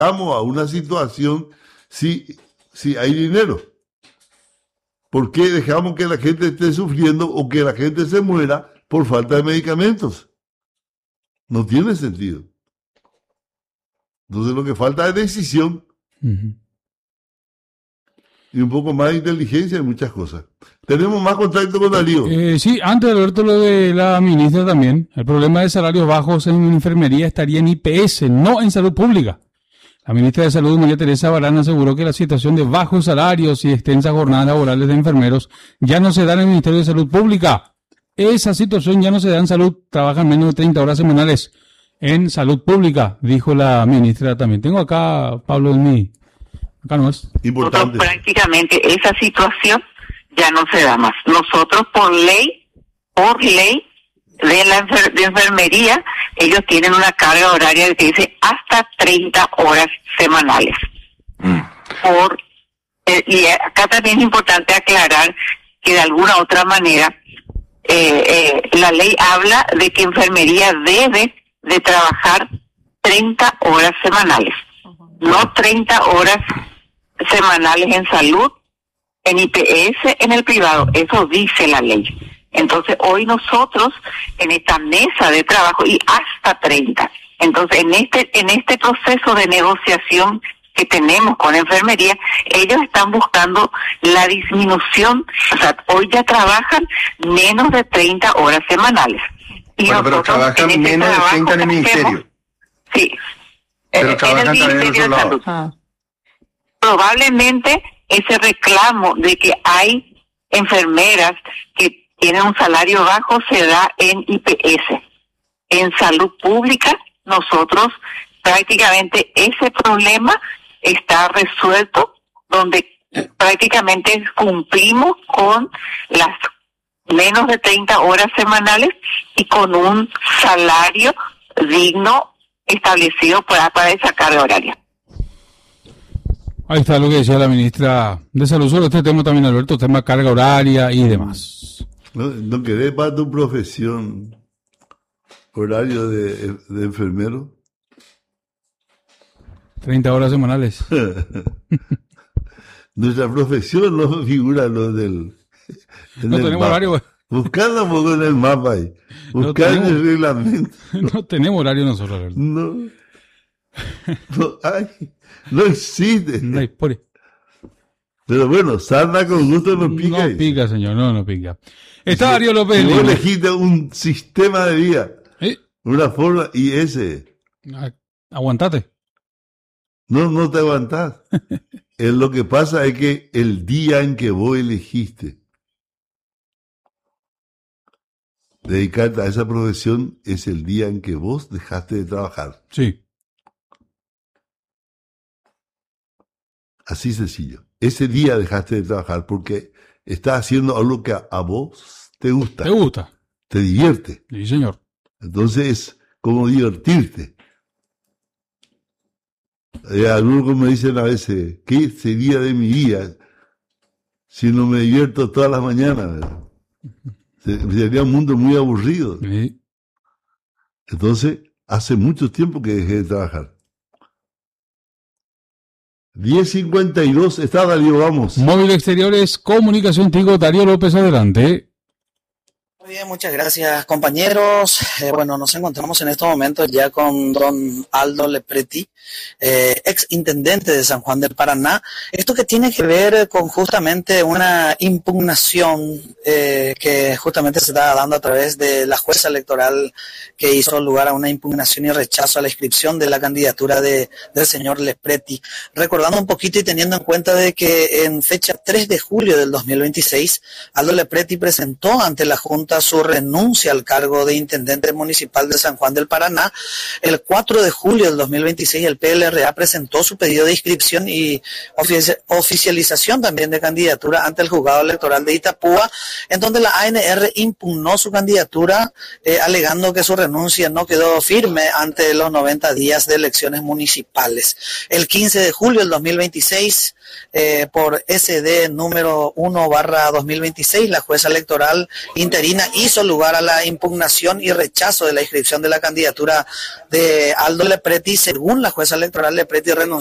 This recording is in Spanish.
llegamos a una situación si hay dinero. ¿Por qué dejamos que la gente esté sufriendo o que la gente se muera por falta de medicamentos? No tiene sentido. Entonces lo que falta es decisión. Uh-huh. Y un poco más de inteligencia en muchas cosas. Tenemos más contacto con Darío. Sí, antes de Alberto, lo de la ministra también. El problema de salarios bajos en enfermería estaría en IPS, no en salud pública. La ministra de Salud, María Teresa Barán, aseguró que la situación de bajos salarios y extensas jornadas laborales de enfermeros ya no se da en el Ministerio de Salud Pública. Esa situación ya no se da en salud. Trabajan menos de 30 horas semanales en salud pública, dijo la ministra también. Tengo acá, Pablo, en mi... Acá no es. Importante. Prácticamente esa situación ya no se da más. Nosotros por ley de enfermería, ellos tienen una carga horaria que dice hasta 30 horas semanales. Y acá también es importante aclarar que de alguna otra manera la ley habla de que enfermería debe de trabajar 30 horas semanales, no 30 horas semanales en salud, en IPS, en el privado. Eso dice la ley. Entonces hoy nosotros en esta mesa de trabajo y hasta 30. Entonces en este proceso de negociación que tenemos con enfermería, ellos están buscando la disminución. O sea, hoy ya trabajan menos de 30 horas semanales. Y bueno, pero trabajan menos de 30 en el ministerio. Sí, pero trabajan en el Ministerio de Salud. Probablemente ese reclamo de que hay enfermeras que tienen un salario bajo se da en IPS. En salud pública, nosotros prácticamente ese problema está resuelto, donde prácticamente cumplimos con las menos de 30 horas semanales y con un salario digno establecido para esa carga horaria. Ahí está lo que decía la ministra de Salud sobre este tema también, Alberto, tema carga horaria y demás. ¿No querés para tu profesión horario de enfermero? 30 horas semanales. Nuestra profesión no figura lo del... No tenemos mapa. Horario. Buscando un poco en el mapa ahí. Buscar en el reglamento. No tenemos horario nosotros, Alberto. No existe. No hay por... Pero bueno, sarna con gusto no pica. No pica, señor, no pica. Está Darío López. Vos elegiste un sistema de vida. Una forma, y ese. Aguantate. No te aguantás. Lo que pasa es que el día en que vos elegiste dedicarte a esa profesión es el día en que vos dejaste de trabajar. Sí. Así sencillo. Ese día dejaste de trabajar porque estás haciendo algo que a vos te gusta. Te gusta. Te divierte. Sí, señor. Entonces es como divertirte. Algunos me dicen a veces, ¿qué sería de mi vida si no me divierto todas las mañanas? ¿Verdad? Sería un mundo muy aburrido. Sí. Entonces, hace mucho tiempo que dejé de trabajar. 10:52, está Darío, vamos. Móvil Exteriores, Comunicación Tigo, Darío López, adelante. Muy bien, muchas gracias, compañeros. Bueno, nos encontramos en estos momentos ya con don Aldo Lepretti, ex intendente de San Juan del Paraná. Esto que tiene que ver con justamente una impugnación que justamente se está dando a través de la jueza electoral que hizo lugar a una impugnación y rechazo a la inscripción de la candidatura del señor Lepretti. Recordando un poquito y teniendo en cuenta de que en fecha 3 de julio del 2026, Aldo Lepretti presentó ante la Junta su renuncia al cargo de intendente municipal de San Juan del Paraná. El 4 de julio del 2026 el PLRA presentó su pedido de inscripción y oficialización también de candidatura ante el juzgado electoral de Itapúa, en donde la ANR impugnó su candidatura alegando que su renuncia no quedó firme ante los 90 días de elecciones municipales. El 15 de julio del 2026 por SD número 1/2026, la jueza electoral interina hizo lugar a la impugnación y rechazo de la inscripción de la candidatura de Aldo Lepretti. Según la jueza electoral, Lepretti renunció